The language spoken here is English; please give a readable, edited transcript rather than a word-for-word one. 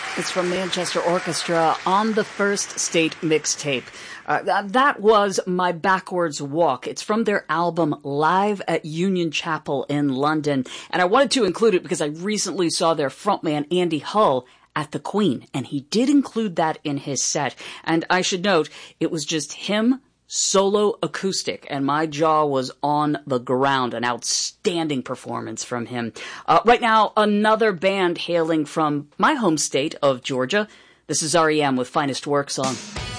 It's from Manchester Orchestra on the First State mixtape. That was My Backwards Walk. It's from their album Live at Union Chapel in London. And I wanted to include it because I recently saw their frontman Andy Hull at the Queen, and he did include that in his set. And I should note, it was just him, solo acoustic, and my jaw was on the ground. An outstanding performance from him. Right now, another band hailing from my home state of Georgia. This is REM with Finest Work Song.